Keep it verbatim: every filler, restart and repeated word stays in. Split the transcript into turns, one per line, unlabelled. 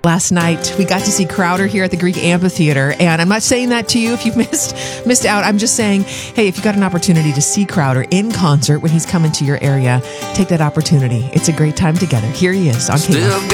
Last night, we got to see Crowder here at the Greek Amphitheater, and I'm not saying that to you if you've missed missed out. I'm just saying, hey, if you got an opportunity to see Crowder in concert when he's coming to your area, take that opportunity. It's a great time together. Here he is on K M O.